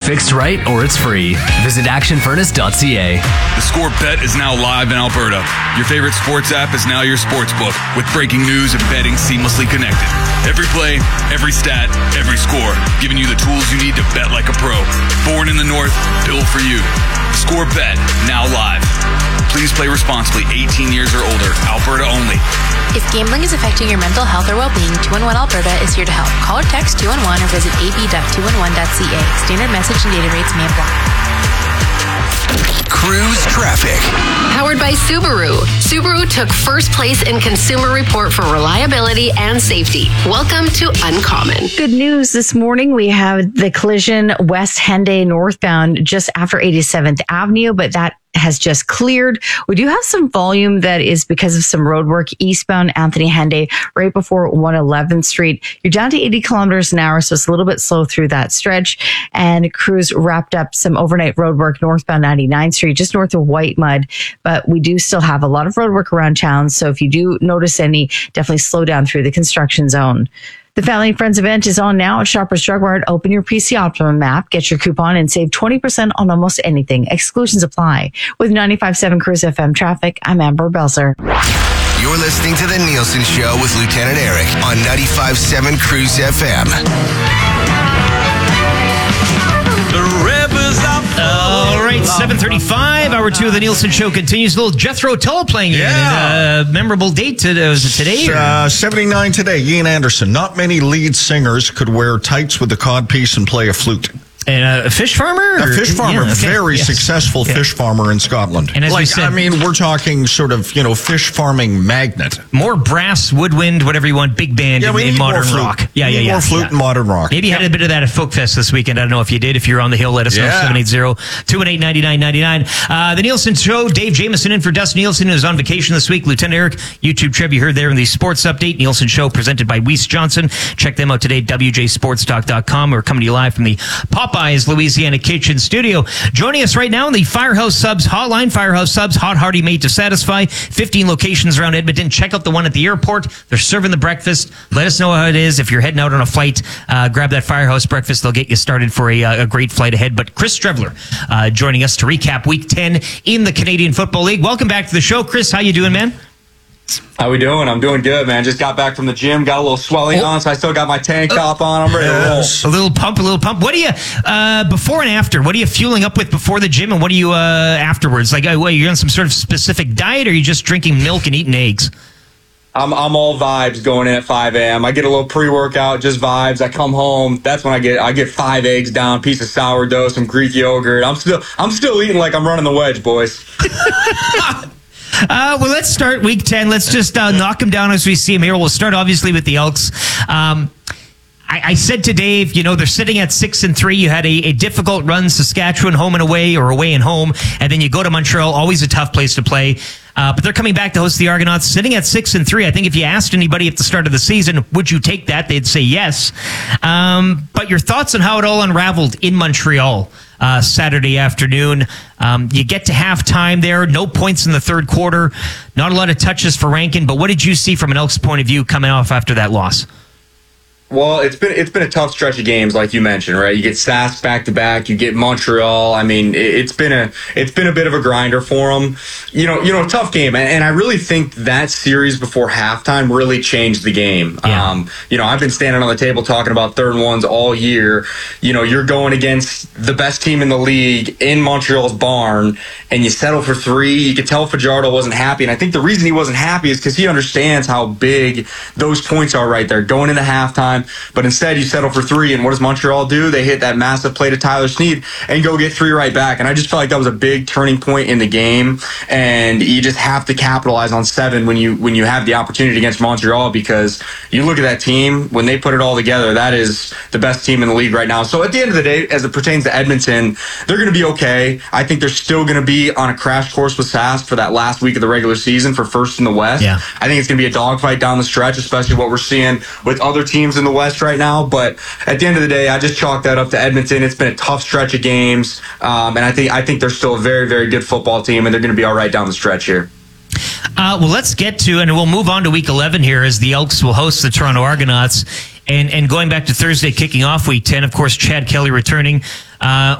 fixed right or it's free. Visit actionfurnace.ca. The Score Bet is now live in Alberta. Your favorite sports app is now your sports book, with breaking news and betting seamlessly connected. Every play, every stat, every score, giving you the tools you need to bet like a pro. Born in the North, built for you. Score Bet, now live. Please play responsibly, 18 years or older. Alberta only. If gambling is affecting your mental health or well-being, 211 Alberta is here to help. Call or text 211 or visit ab.211.ca. Standard message and data rates may apply. Cruise traffic. Powered by Subaru. Subaru took first place in Consumer Report for reliability and safety. Welcome to Uncommon. Good news this morning. We have the collision West Henday northbound just after 87th Avenue, but that has just cleared. We do have some volume that is because of some road work eastbound Anthony Henday right before 111th Street. You're down to 80 kilometers an hour, so it's a little bit slow through that stretch. And crews wrapped up some overnight road work northbound 99th Street, just north of White Mud. But we do still have a lot of road work around town, so if you do notice any, definitely slow down through the construction zone. The Family and Friends event is on now at Shoppers Drug Mart. Open your PC Optimum app, get your coupon, and save 20% on almost anything. Exclusions apply. With 95.7 Cruise FM traffic, I'm Amber Belzer. You're listening to The Nielsen Show with Lieutenant Eric on 95.7 Cruise FM. All right, 7:35, hour 2 of the Nielsen Show continues. A little Jethro Tull playing in a memorable date. Was it today? 79 today. Ian Anderson. Not many lead singers could wear tights with a codpiece and play a flute. And a fish farmer? A fish farmer, very successful fish farmer in Scotland. And as we said, we're talking sort of, fish farming magnet. More brass, woodwind, whatever you want, big band in modern rock. More flute and modern rock. Maybe you had a bit of that at Folk Fest this weekend. I don't know if you did. If you're on the hill, let us know. 780-218-9999. The Nielsen Show, Dave Jameson in for Dustin Nielsen, who's on vacation this week. Lieutenant Eric, YouTube trivia you heard there in the Sports Update. Nielsen Show presented by Weiss Johnson. Check them out today, wjsportstalk.com. We're coming to you live from the Popeyes Louisiana Kitchen Studio. Joining us right now in the Firehouse Subs hotline. Firehouse Subs, hot, hearty, made to satisfy. 15 locations around Edmonton. Check out the one at the airport. They're serving the breakfast. Let us know how it is. If you're heading out on a flight, grab that Firehouse breakfast. They'll get you started for a great flight ahead. But Chris Strevler joining us to recap Week 10 in the Canadian Football League. Welcome back to the show. Chris, how you doing, man? How we doing? I'm doing good, man. Just got back from the gym, got a little swelling on, so I still got my tank top on. I'm ready to roll. A little pump. What do you, before and after, what are you fueling up with before the gym, and what do you afterwards? Like, are you on some sort of specific diet, or are you just drinking milk and eating eggs? I'm all vibes going in at 5 a.m. I get a little pre-workout, just vibes. I come home. That's when I get 5 eggs down, piece of sourdough, some Greek yogurt. I'm still eating like I'm running the wedge, boys. Well, let's start Week 10. Let's just knock them down as we see them here. We'll start, obviously, with the Elks. I said to Dave, they're sitting at 6-3. You had a difficult run, Saskatchewan home and away, or away and home, and then you go to Montreal, always a tough place to play. But they're coming back to host the Argonauts, sitting at 6-3. I think if you asked anybody at the start of the season, would you take that? They'd say yes. But your thoughts on how it all unraveled in Montreal Saturday afternoon. You get to halftime there, no points in the third quarter, not a lot of touches for Rankin. But what did you see from an Elks point of view coming off after that loss? Well, it's been a tough stretch of games, like you mentioned, right? You get Sask back to back, you get Montreal. I mean, it's been a bit of a grinder for them. Tough game, and I really think that series before halftime really changed the game. Yeah. I've been standing on the table talking about 3rd and 1s all year. You're going against the best team in the league in Montreal's barn, and you settle for 3. You could tell Fajardo wasn't happy, and I think the reason he wasn't happy is because he understands how big those points are right there going into halftime. But instead, you settle for 3, and what does Montreal do? They hit that massive play to Tyler Sneed and go get 3 right back. And I just felt like that was a big turning point in the game, and you just have to capitalize on 7 when you have the opportunity against Montreal, because you look at that team, when they put it all together, that is the best team in the league right now. So at the end of the day, as it pertains to Edmonton, they're going to be okay. I think they're still going to be on a crash course with Sask for that last week of the regular season for first in the West. Yeah. I think it's going to be a dogfight down the stretch, especially what we're seeing with other teams in the West right now. But at the end of the day, I just chalk that up to Edmonton. It's been a tough stretch of games, and I think they're still a very, very good football team, and they're going to be all right down the stretch here. Well, let's get to, and we'll move on to Week 11 here, as the Elks will host the Toronto Argonauts. And going back to Thursday, kicking off Week 10, of course, Chad Kelly returning.